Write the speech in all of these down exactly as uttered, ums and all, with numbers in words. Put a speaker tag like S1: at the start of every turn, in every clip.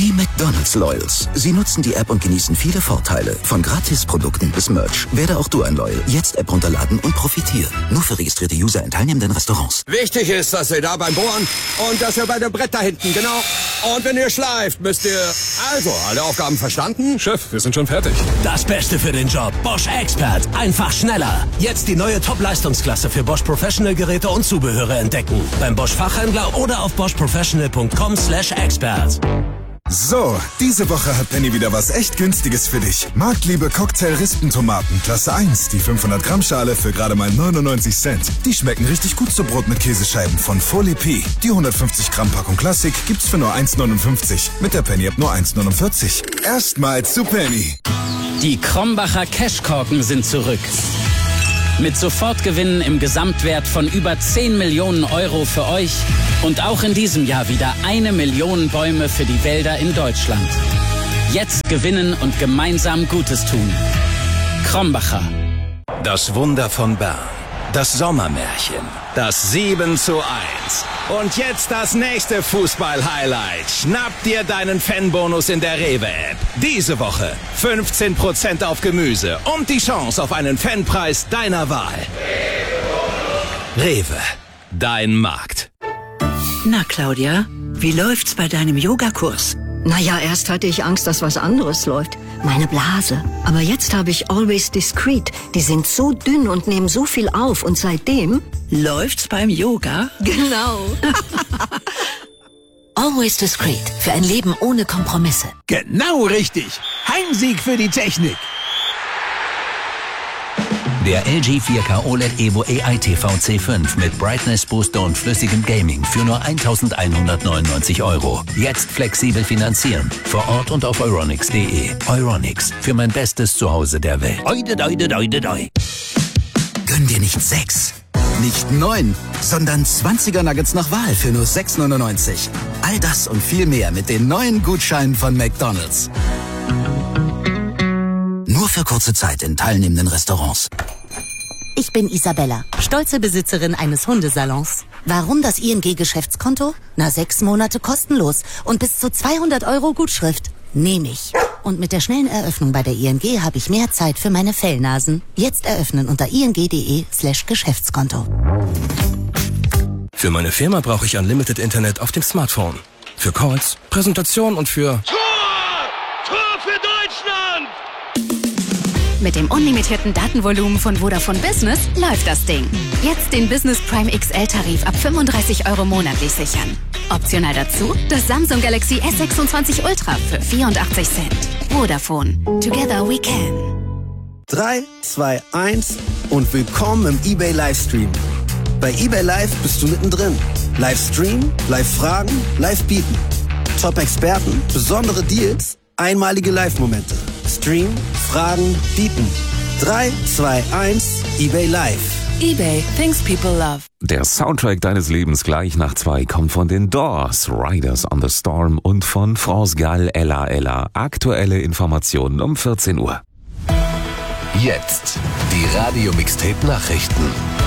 S1: Die McDonald's Loyals. Sie nutzen die App und genießen viele Vorteile. Von Gratisprodukten bis Merch. Werde auch du ein Loyal. Jetzt App runterladen und profitiere. Nur für registrierte User in teilnehmenden Restaurants.
S2: Wichtig ist, dass ihr da beim Bohren und dass ihr bei dem Brett da hinten, genau. Und wenn ihr schleift, müsst ihr... Also, alle Aufgaben verstanden?
S3: Chef, wir sind schon fertig.
S4: Das Beste für den Job. Bosch Expert. Einfach schneller. Jetzt die neue Top-Leistungsklasse für Bosch Professional Geräte und Zubehöre entdecken. Beim Bosch Fachhändler oder auf bosch professional punkt com slash expert.
S5: So, diese Woche hat Penny wieder was echt Günstiges für dich. Marktliebe Cocktail-Rispentomaten, Klasse eins, die fünfhundert Gramm Schale für gerade mal neunundneunzig Cent. Die schmecken richtig gut zu Brot mit Käsescheiben von Folie P. Die hundertfünfzig Gramm Packung Klassik gibt's für nur eins neunundfünfzig. Mit der Penny-App nur eins neunundvierzig. Erstmal zu Penny.
S6: Die Krombacher Cashkorken sind zurück. Mit Sofortgewinnen im Gesamtwert von über zehn Millionen Euro für euch und auch in diesem Jahr wieder eine Million Bäume für die Wälder in Deutschland. Jetzt gewinnen und gemeinsam Gutes tun. Krombacher.
S7: Das Wunder von Bern. Das Sommermärchen. Das sieben zu eins. Und jetzt das nächste Fußball-Highlight. Schnapp dir deinen Fanbonus in der Rewe-App. Diese Woche fünfzehn Prozent auf Gemüse und die Chance auf einen Fanpreis deiner Wahl. Rewe, dein Markt.
S8: Na, Claudia, wie läuft's bei deinem Yogakurs?
S9: Naja, erst hatte ich Angst, dass was anderes läuft. Meine Blase. Aber jetzt habe ich Always Discreet. Die sind so dünn und nehmen so viel auf. Und seitdem...
S8: Läuft's beim Yoga?
S9: Genau.
S10: Always Discreet. Für ein Leben ohne Kompromisse.
S11: Genau richtig. Heimsieg für die Technik.
S12: Der L G vier K O L E D Evo A I T V C fünf mit Brightness Booster und flüssigem Gaming für nur eintausendeinhundertneunundneunzig Euro. Jetzt flexibel finanzieren. Vor Ort und auf euronics punkt de. Euronics. Für mein bestes Zuhause der Welt.
S1: Oide, oide, oide, oide. Gönn dir nicht sechs, nicht neun, sondern zwanziger Nuggets nach Wahl für nur sechs neunundneunzig. All das und viel mehr mit den neuen Gutscheinen von McDonald's. Nur für kurze Zeit in teilnehmenden Restaurants.
S10: Ich bin Isabella, stolze Besitzerin eines Hundesalons. Warum das I N G-Geschäftskonto? Na, sechs Monate kostenlos und bis zu zweihundert Euro Gutschrift. Nehme ich. Und mit der schnellen Eröffnung bei der I N G habe ich mehr Zeit für meine Fellnasen. Jetzt eröffnen unter ing.de slash Geschäftskonto.
S3: Für meine Firma brauche ich Unlimited Internet auf dem Smartphone. Für Calls, Präsentation und für...
S13: Tor! Tor für Deutschland!
S14: Mit dem unlimitierten Datenvolumen von Vodafone Business läuft das Ding. Jetzt den Business Prime X L-Tarif ab fünfunddreißig Euro monatlich sichern. Optional dazu das Samsung Galaxy S sechsundzwanzig Ultra für vierundachtzig Cent. Vodafone. Together we can.
S15: drei, zwei, eins und willkommen im eBay Livestream. Bei eBay Live bist du mittendrin. Livestream, Live-Fragen, Live-Bieten. Top-Experten, besondere Deals, einmalige Live-Momente. Stream, Fragen, Bieten. drei, zwei, eins, eBay Live.
S16: eBay, things people love.
S17: Der Soundtrack deines Lebens gleich nach zwei kommt von den Doors, Riders on the Storm und von France Gall, Ella Ella. Aktuelle Informationen um vierzehn Uhr.
S18: Jetzt die Radio-Mixtape-Nachrichten.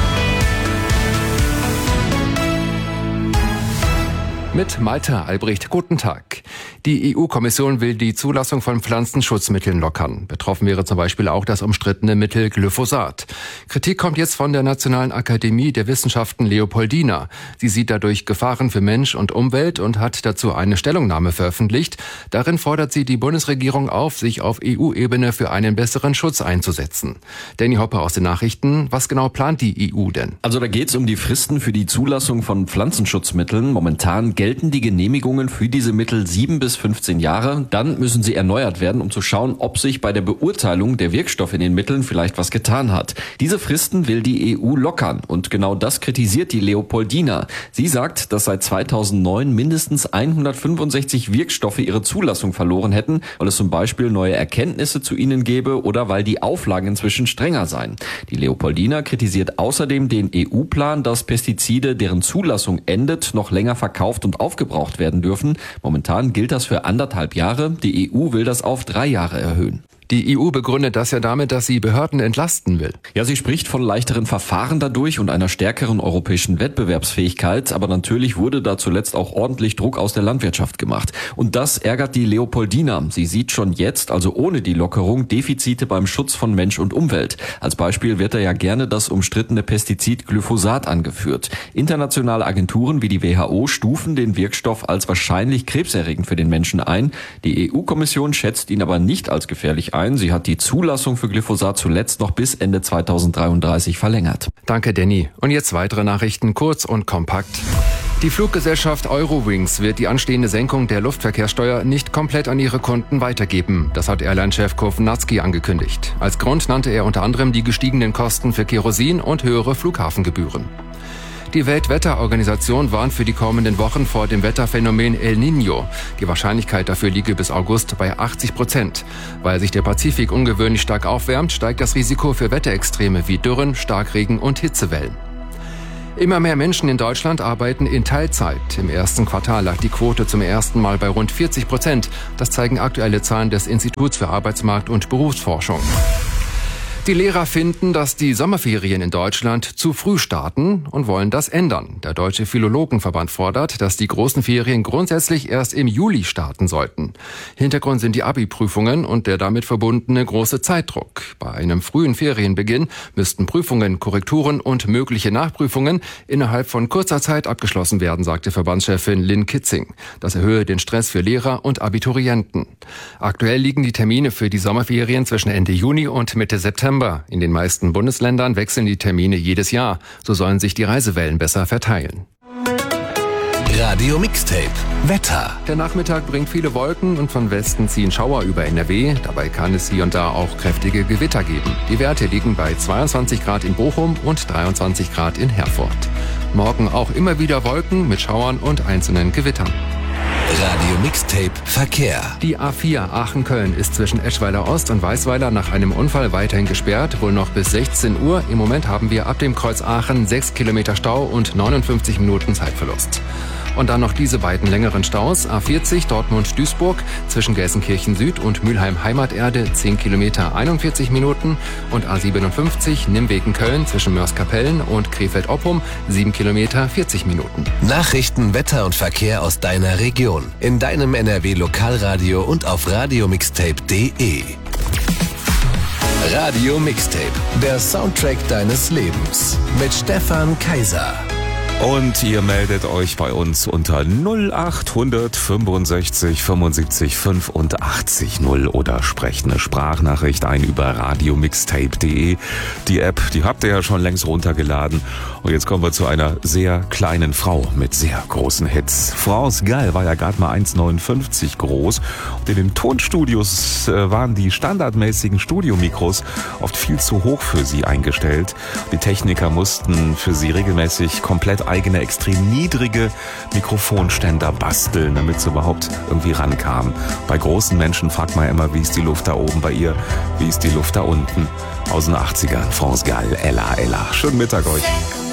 S19: Mit Malte Albrecht, guten Tag. Die E U-Kommission will die Zulassung von Pflanzenschutzmitteln lockern. Betroffen wäre zum Beispiel auch das umstrittene Mittel Glyphosat. Kritik kommt jetzt von der Nationalen Akademie der Wissenschaften Leopoldina. Sie sieht dadurch Gefahren für Mensch und Umwelt und hat dazu eine Stellungnahme veröffentlicht. Darin fordert sie die Bundesregierung auf, sich auf E U-Ebene für einen besseren Schutz einzusetzen. Danny Hopper aus den Nachrichten. Was genau plant die E U denn?
S20: Also da geht es um die Fristen für die Zulassung von Pflanzenschutzmitteln. Momentan gelten die Genehmigungen für diese Mittel sieben bis fünfzehn Jahre. Dann müssen sie erneuert werden, um zu schauen, ob sich bei der Beurteilung der Wirkstoffe in den Mitteln vielleicht was getan hat. Diese Fristen will die E U lockern und genau das kritisiert die Leopoldina. Sie sagt, dass seit zweitausendneun mindestens hundertfünfundsechzig Wirkstoffe ihre Zulassung verloren hätten, weil es zum Beispiel neue Erkenntnisse zu ihnen gäbe oder weil die Auflagen inzwischen strenger seien. Die Leopoldina kritisiert außerdem den E U-Plan, dass Pestizide, deren Zulassung endet, noch länger verkauft und aufgebraucht werden dürfen. Momentan gilt das für anderthalb Jahre. Die E U will das auf drei Jahre erhöhen.
S19: Die E U begründet das ja damit, dass sie Behörden entlasten will.
S20: Ja, sie spricht von leichteren Verfahren dadurch und einer stärkeren europäischen Wettbewerbsfähigkeit. Aber natürlich wurde da zuletzt auch ordentlich Druck aus der Landwirtschaft gemacht. Und das ärgert die Leopoldina. Sie sieht schon jetzt, also ohne die Lockerung, Defizite beim Schutz von Mensch und Umwelt. Als Beispiel wird da ja gerne das umstrittene Pestizid Glyphosat angeführt. Internationale Agenturen wie die W H O stufen den Wirkstoff als wahrscheinlich krebserregend für den Menschen ein. Die E U-Kommission schätzt ihn aber nicht als gefährlich ein. Sie hat die Zulassung für Glyphosat zuletzt noch bis Ende zweitausenddreiunddreißig verlängert.
S19: Danke, Danny. Und jetzt weitere Nachrichten, kurz und kompakt. Die Fluggesellschaft Eurowings wird die anstehende Senkung der Luftverkehrssteuer nicht komplett an ihre Kunden weitergeben. Das hat Airline-Chef Kovnatski angekündigt. Als Grund nannte er unter anderem die gestiegenen Kosten für Kerosin und höhere Flughafengebühren. Die Weltwetterorganisation warnt für die kommenden Wochen vor dem Wetterphänomen El Niño. Die Wahrscheinlichkeit dafür liege bis August bei achtzig Prozent. Weil sich der Pazifik ungewöhnlich stark aufwärmt, steigt das Risiko für Wetterextreme wie Dürren, Starkregen und Hitzewellen. Immer mehr Menschen in Deutschland arbeiten in Teilzeit. Im ersten Quartal lag die Quote zum ersten Mal bei rund vierzig Prozent. Das zeigen aktuelle Zahlen des Instituts für Arbeitsmarkt- und Berufsforschung. Die Lehrer finden, dass die Sommerferien in Deutschland zu früh starten und wollen das ändern. Der Deutsche Philologenverband fordert, dass die großen Ferien grundsätzlich erst im Juli starten sollten. Hintergrund sind die Abi-Prüfungen und der damit verbundene große Zeitdruck. Bei einem frühen Ferienbeginn müssten Prüfungen, Korrekturen und mögliche Nachprüfungen innerhalb von kurzer Zeit abgeschlossen werden, sagte Verbandschefin Lynn Kitzing. Das erhöhe den Stress für Lehrer und Abiturienten. Aktuell liegen die Termine für die Sommerferien zwischen Ende Juni und Mitte September. In den meisten Bundesländern wechseln die Termine jedes Jahr. So sollen sich die Reisewellen besser verteilen.
S18: Radio Mixtape Wetter.
S19: Der Nachmittag bringt viele Wolken und von Westen ziehen Schauer über N R W. Dabei kann es hier und da auch kräftige Gewitter geben. Die Werte liegen bei zweiundzwanzig Grad in Bochum und dreiundzwanzig Grad in Herford. Morgen auch immer wieder Wolken mit Schauern und einzelnen Gewittern.
S18: Radio Mixtape Verkehr.
S19: Die A vier Aachen-Köln ist zwischen Eschweiler Ost und Weißweiler nach einem Unfall weiterhin gesperrt, wohl noch bis sechzehn Uhr. Im Moment haben wir ab dem Kreuz Aachen sechs Kilometer Stau und neunundfünfzig Minuten Zeitverlust. Und dann noch diese beiden längeren Staus. A vierzig Dortmund-Duisburg zwischen Gelsenkirchen Süd und Mülheim-Heimaterde zehn Kilometer einundvierzig Minuten. Und A siebenundfünfzig Nimwegen-Köln zwischen Mörs-Kapellen und Krefeld-Oppum sieben Kilometer vierzig Minuten.
S18: Nachrichten, Wetter und Verkehr aus deiner Region. In deinem N R W-Lokalradio und auf radiomixtape punkt de. Radio Mixtape, der Soundtrack deines Lebens. Mit Stefan Kaiser.
S17: Und ihr meldet euch bei uns unter null acht fünfundsechzig fünfundsiebzig fünfundachtzig null oder sprecht eine Sprachnachricht ein über radiomixtape punkt de. Die App, die habt ihr ja schon längst runtergeladen. Und jetzt kommen wir zu einer sehr kleinen Frau mit sehr großen Hits. France Gall war ja gerade mal eins Komma neunundfünfzig groß. Und in den Tonstudios waren die standardmäßigen Studiomikros oft viel zu hoch für sie eingestellt. Die Techniker mussten für sie regelmäßig komplett eigene, extrem niedrige Mikrofonständer basteln, damit sie überhaupt irgendwie rankamen. Bei großen Menschen fragt man ja immer, wie ist die Luft da oben, bei ihr, wie ist die Luft da unten? Aus den achtzigern, France Gall, Ella, Ella. Schönen Mittag euch.